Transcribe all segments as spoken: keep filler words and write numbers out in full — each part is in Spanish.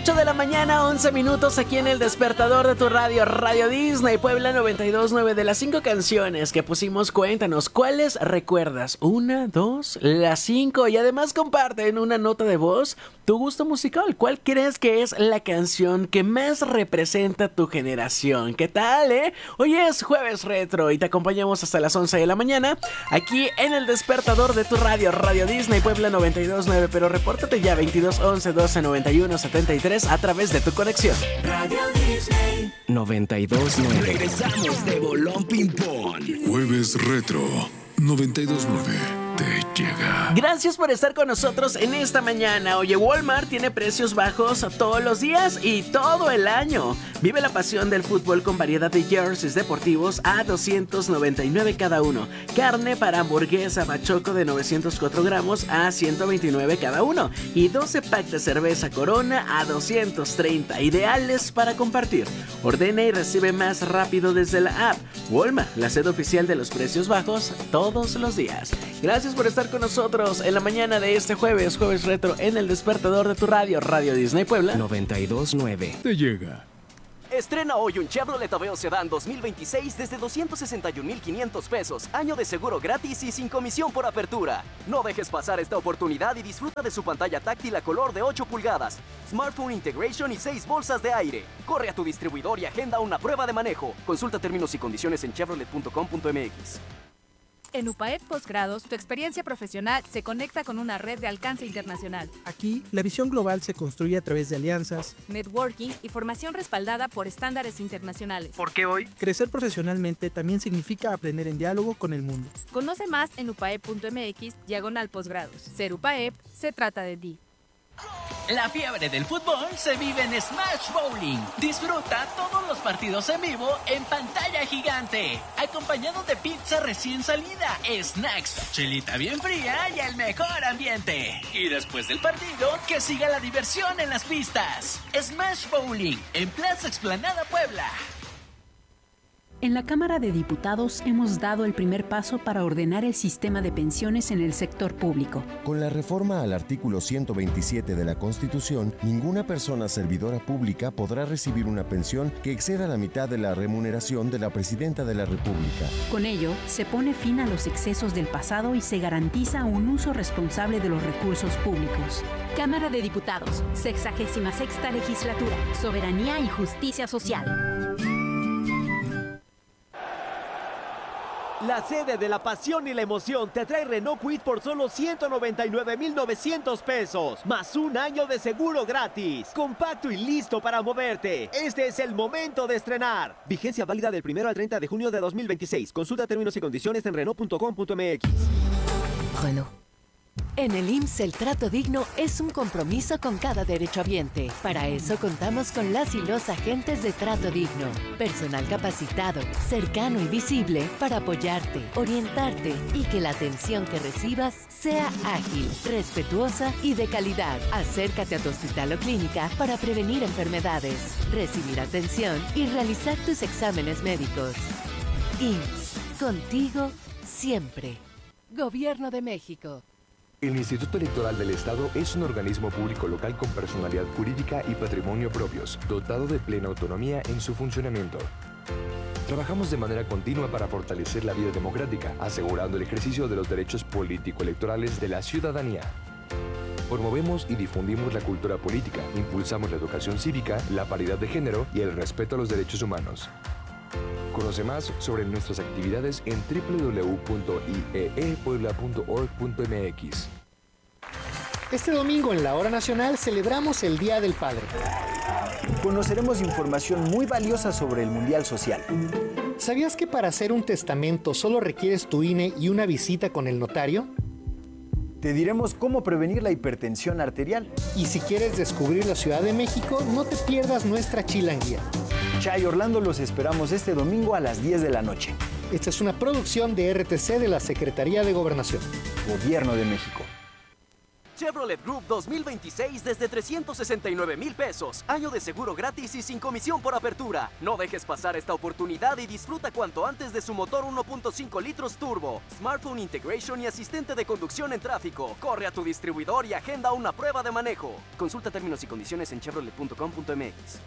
ocho de la mañana, once minutos aquí en el despertador de tu radio, Radio Disney Puebla noventa y dos punto nueve. De las cinco canciones que pusimos, cuéntanos, ¿cuáles recuerdas? Una, dos, las cinco. Y además comparte en una nota de voz tu gusto musical. ¿Cuál crees que es la canción que más representa tu generación? ¿Qué tal, eh? Hoy es jueves retro y te acompañamos hasta las once de la mañana aquí en el despertador de tu radio, Radio Disney Puebla noventa y dos punto nueve. Pero repórtate ya veintidós once doce noventa y uno setenta y tres a través de tu conexión. Radio Disney noventa y dos punto nueve. Regresamos de Bolón Ping Pong. Jueves Retro noventa y dos punto nueve. Te llega. Gracias por estar con nosotros en esta mañana. Oye, Walmart tiene precios bajos todos los días y todo el año. Vive la pasión del fútbol con variedad de jerseys deportivos a doscientos noventa y nueve cada uno. Carne para hamburguesa bachoco de novecientos cuatro gramos a ciento veintinueve cada uno. Y doce packs de cerveza Corona a doscientos treinta. Ideales para compartir. Ordena y recibe más rápido desde la app. Walmart, la sede oficial de los precios bajos todos los días. Gracias por estar con nosotros en la mañana de este jueves, jueves retro en el despertador de tu radio, Radio Disney Puebla noventa y dos punto nueve. Te llega. Estrena hoy un Chevrolet Aveo Sedán dos mil veintiséis desde doscientos sesenta y un mil quinientos pesos, año de seguro gratis y sin comisión por apertura. No dejes pasar esta oportunidad y disfruta de su pantalla táctil a color de ocho pulgadas, Smartphone Integration y seis bolsas de aire. Corre a tu distribuidor y agenda una prueba de manejo. Consulta términos y condiciones en chevrolet punto com punto m x. En UPAEP Postgrados, tu experiencia profesional se conecta con una red de alcance internacional. Aquí, la visión global se construye a través de alianzas, networking y formación respaldada por estándares internacionales. Porque hoy, crecer profesionalmente también significa aprender en diálogo con el mundo. Conoce más en upaep punto m x, diagonal postgrados. Ser UPAEP se trata de ti. La fiebre del fútbol se vive en Smash Bowling. Disfruta todos los partidos en vivo en pantalla gigante, acompañado de pizza recién salida, snacks, chelita bien fría y el mejor ambiente. Y después del partido, que siga la diversión en las pistas. Smash Bowling, en Plaza Explanada Puebla. En la Cámara de Diputados hemos dado el primer paso para ordenar el sistema de pensiones en el sector público. Con la reforma al artículo ciento veintisiete de la Constitución, ninguna persona servidora pública podrá recibir una pensión que exceda la mitad de la remuneración de la Presidenta de la República. Con ello, se pone fin a los excesos del pasado y se garantiza un uso responsable de los recursos públicos. Cámara de Diputados, sexagésima sexta legislatura, soberanía y justicia social. La sede de la pasión y la emoción te trae Renault Kwid por solo ciento noventa y nueve mil novecientos pesos, más un año de seguro gratis. Compacto y listo para moverte. Este es el momento de estrenar. Vigencia válida del primero al treinta de junio de dos mil veintiséis. Consulta términos y condiciones en renault punto com punto m x. Renault. En el I M S S el trato digno es un compromiso con cada derechohabiente. Para eso contamos con las y los agentes de trato digno. Personal capacitado, cercano y visible para apoyarte, orientarte y que la atención que recibas sea ágil, respetuosa y de calidad. Acércate a tu hospital o clínica para prevenir enfermedades, recibir atención y realizar tus exámenes médicos. I M S S, contigo siempre. Gobierno de México. El Instituto Electoral del Estado es un organismo público local con personalidad jurídica y patrimonio propios, dotado de plena autonomía en su funcionamiento. Trabajamos de manera continua para fortalecer la vida democrática, asegurando el ejercicio de los derechos político-electorales de la ciudadanía. Promovemos y difundimos la cultura política, impulsamos la educación cívica, la paridad de género y el respeto a los derechos humanos. Conoce más sobre nuestras actividades en doble u doble u doble u punto i e e puebla punto org punto m x. Este domingo en la Hora Nacional celebramos el Día del Padre. Conoceremos información muy valiosa sobre el Mundial Social. ¿Sabías que para hacer un testamento solo requieres tu I N E y una visita con el notario? Te diremos cómo prevenir la hipertensión arterial. Y si quieres descubrir la Ciudad de México, no te pierdas nuestra chilanguía. Chay Orlando, los esperamos este domingo a las diez de la noche. Esta es una producción de R T C de la Secretaría de Gobernación. Gobierno de México. Chevrolet Group dos mil veintiséis desde trescientos sesenta y nueve mil pesos. Año de seguro gratis y sin comisión por apertura. No dejes pasar esta oportunidad y disfruta cuanto antes de su motor uno punto cinco litros turbo, smartphone integration y asistente de conducción en tráfico. Corre a tu distribuidor y agenda una prueba de manejo. Consulta términos y condiciones en chevrolet punto com punto m x.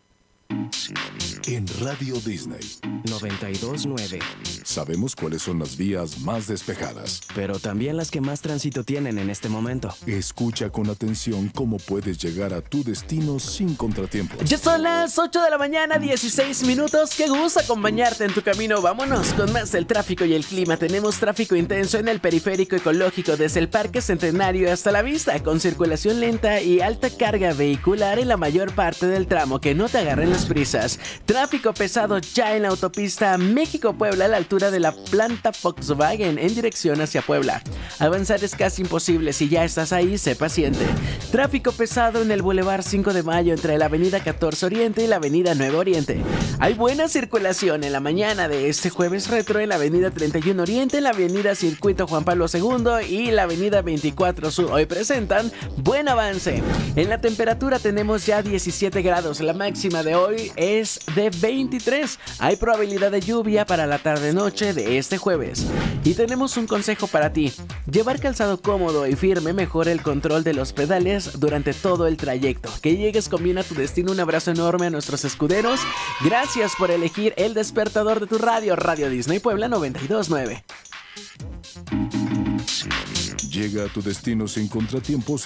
En Radio Disney noventa y dos nueve. Sabemos cuáles son las vías más despejadas, pero también las que más tránsito tienen en este momento. Escucha con atención cómo puedes llegar a tu destino sin contratiempos. Ya son las ocho de la mañana, dieciséis minutos. Qué gusto acompañarte en tu camino. Vámonos con más del tráfico y el clima. Tenemos tráfico intenso en el periférico ecológico desde el Parque Centenario hasta la Vista, con circulación lenta y alta carga vehicular en la mayor parte del tramo. Que no te agarren las prisas. Tráfico pesado ya en la autopista México-Puebla a la altura de la planta Volkswagen en dirección hacia Puebla. Avanzar es casi imposible. Si ya estás ahí, sé paciente. Tráfico pesado en el Boulevard cinco de mayo entre la avenida catorce Oriente y la avenida nueve Oriente. Hay buena circulación en la mañana de este jueves retro en la avenida treinta y uno Oriente, en la avenida Circuito Juan Pablo segundo y la avenida veinticuatro Sur. Hoy presentan buen avance. En la temperatura tenemos ya diecisiete grados. La máxima de hoy es de veintitrés. Hay probabilidad de lluvia para la tarde-noche de este jueves. Y tenemos un consejo para ti. Llevar calzado cómodo y firme mejora el control de los pedales durante todo el trayecto. Que llegues con bien a tu destino. Un abrazo enorme a nuestros escuderos. Gracias por elegir el despertador de tu radio, Radio Disney Puebla noventa y dos nueve. Llega a tu destino sin contratiempos